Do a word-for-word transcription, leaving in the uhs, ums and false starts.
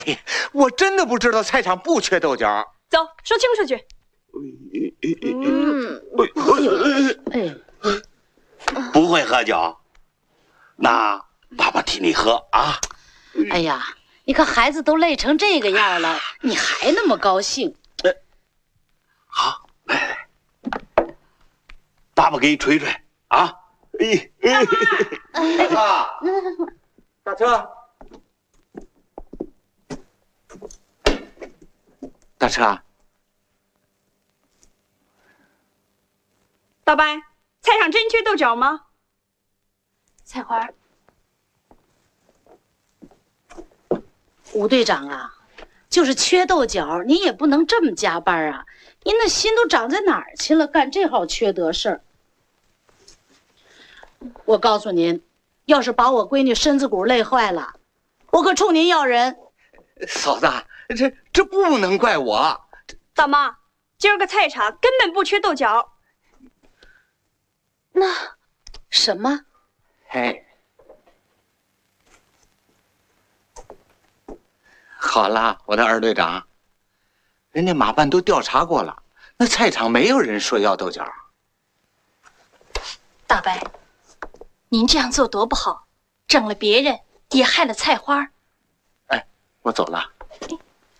我真的不知道菜场不缺豆角。 走，说清楚去。 嗯， 哎， 不会喝酒，那爸爸替你喝啊。 哎呀，你看孩子都累成这个样了，你还那么高兴？ 好，来来，爸爸给你吹吹啊！哎哎，大车，大车， 大车， 大伯，菜场真缺豆角吗？ 菜花， 吴队长啊，就是缺豆角，您也不能这么加班啊！您那心都长在哪儿去了？干这号缺德事儿！我告诉您，要是把我闺女身子骨累坏了，我可冲您要人。 嫂子，这这不能怪我。 大妈，今儿个菜场根本不缺豆角。 那什么？ 嘿，好了，我的二队长，人家马办都调查过了，那菜场没有人说要豆角。 大伯，您这样做多不好，整了别人也害了菜花。 哎，我走了。